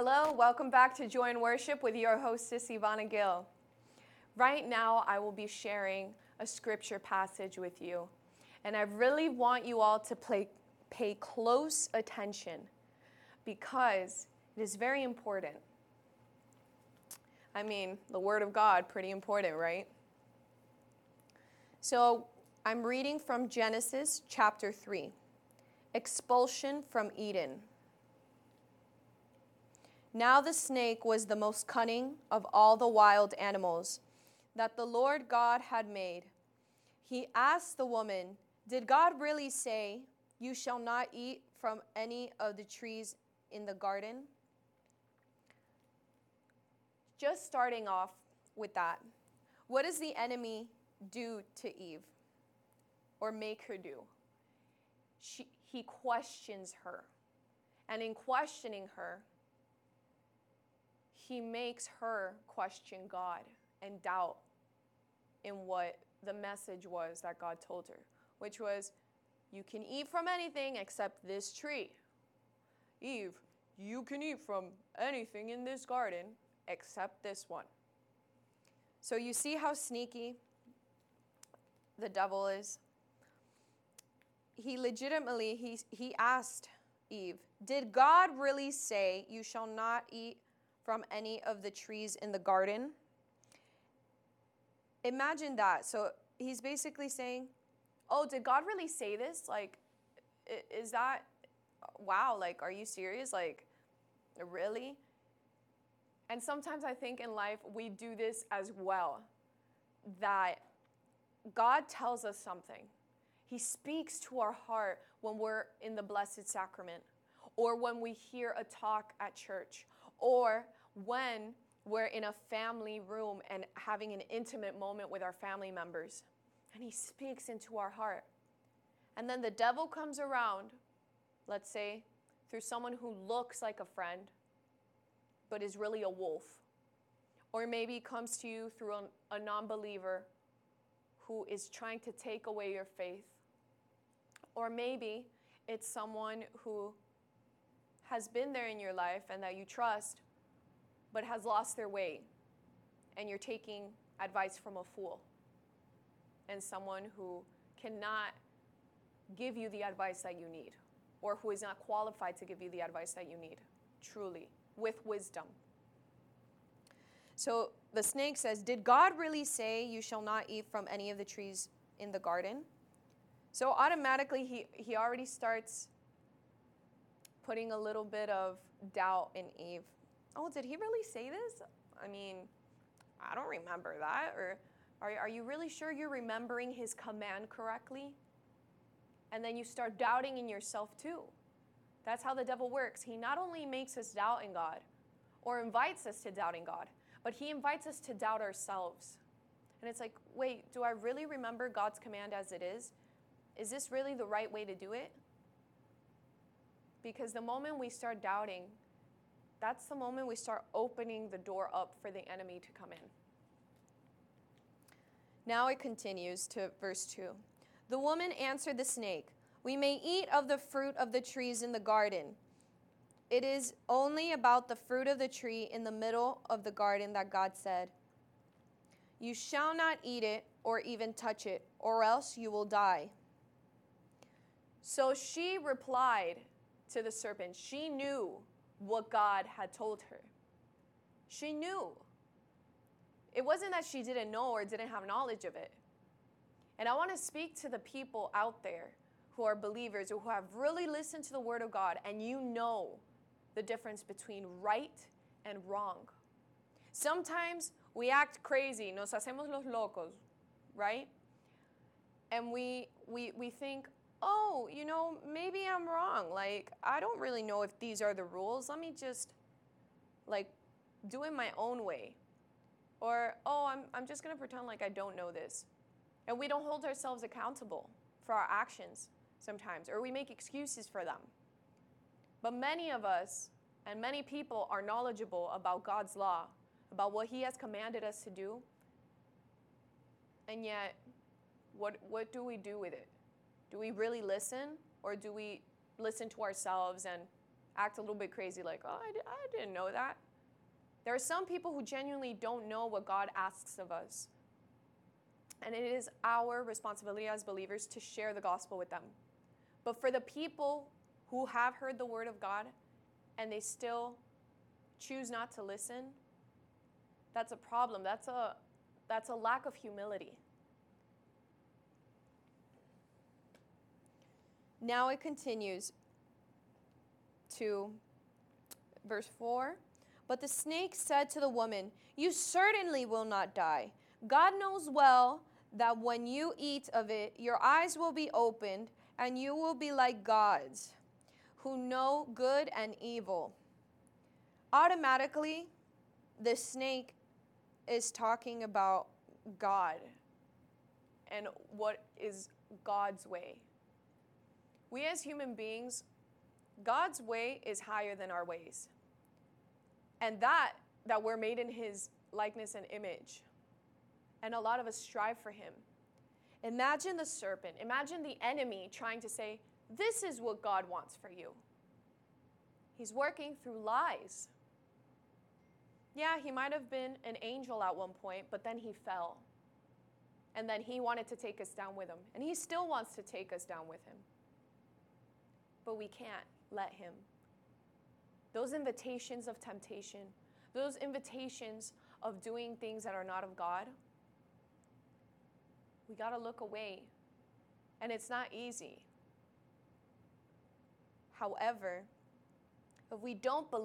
Hello, welcome back to Join Worship with your hostess, Ivana Gill. Right now, I will be sharing a scripture passage with you, and I really want you all to pay close attention because it is very important. I mean, the Word of God, pretty important, right? So, I'm reading from Genesis chapter 3, Expulsion from Eden. Now the snake was the most cunning of all the wild animals that the Lord God had made. He asked the woman, "Did God really say, 'You shall not eat from any of the trees in the garden?'" Just starting off with that, what does the enemy do to Eve or make her do? He questions her. And in questioning her, he makes her question God and doubt in what the message was that God told her, which was, you can eat from anything except this tree. Eve, you can eat from anything in this garden except this one. So you see how sneaky the devil is? He legitimately, he asked Eve, "Did God really say you shall not eat from any of the trees in the garden?" Imagine that. So he's basically saying, oh, did God really say this? Like, is that, wow, like, are you serious? Like, really? And sometimes I think in life we do this as well, that God tells us something. He speaks to our heart when we're in the Blessed Sacrament, or when we hear a talk at church, or when we're in a family room and having an intimate moment with our family members. And he speaks into our heart. And then the devil comes around, let's say, through someone who looks like a friend, but is really a wolf. Or maybe comes to you through a non-believer who is trying to take away your faith. Or maybe it's someone who has been there in your life and that you trust, but has lost their way, and you're taking advice from a fool and someone who cannot give you the advice that you need, or who is not qualified to give you the advice that you need, truly, with wisdom. So the snake says, "Did God really say you shall not eat from any of the trees in the garden?" So automatically he already starts putting a little bit of doubt in Eve. Oh, did he really say this? I mean, I don't remember that. Or are you really sure you're remembering his command correctly? And then you start doubting in yourself too. That's how the devil works. He not only makes us doubt in God or invites us to doubt in God, but he invites us to doubt ourselves. And it's like, wait, do I really remember God's command as it is? Is this really the right way to do it? Because the moment we start doubting, that's the moment we start opening the door up for the enemy to come in. Now it continues to verse 2. The woman answered the snake, "We may eat of the fruit of the trees in the garden. It is only about the fruit of the tree in the middle of the garden that God said, 'You shall not eat it or even touch it, or else you will die.'" So she replied to the serpent. She knew what God had told her. She knew. It wasn't that she didn't know or didn't have knowledge of it. And I want to speak to the people out there who are believers or who have really listened to the Word of God, and you know the difference between right and wrong. Sometimes we act crazy, nos hacemos los locos, right? And we think, oh, maybe I'm wrong. Like, I don't really know if these are the rules. Let me just, do it my own way. Or, oh, I'm just going to pretend like I don't know this. And we don't hold ourselves accountable for our actions sometimes, or we make excuses for them. But many of us and many people are knowledgeable about God's law, about what he has commanded us to do. And yet, what do we do with it? Do we really listen, or do we listen to ourselves and act a little bit crazy, like, oh, I didn't know that. There are some people who genuinely don't know what God asks of us. And it is our responsibility as believers to share the gospel with them. But for the people who have heard the word of God and they still choose not to listen, that's a problem. That's a lack of humility. Now it continues to verse 4. But the snake said to the woman, "You certainly will not die. God knows well that when you eat of it, your eyes will be opened, and you will be like gods, who know good and evil." Automatically, the snake is talking about God and what is God's way. We as human beings, God's way is higher than our ways. And that we're made in his likeness and image. And a lot of us strive for him. Imagine the serpent. Imagine the enemy trying to say, this is what God wants for you. He's working through lies. Yeah, he might have been an angel at one point, but then he fell. And then he wanted to take us down with him. And he still wants to take us down with him. But we can't let him. Those invitations of temptation, those invitations of doing things that are not of God, we got to look away. And it's not easy. However, if we don't believe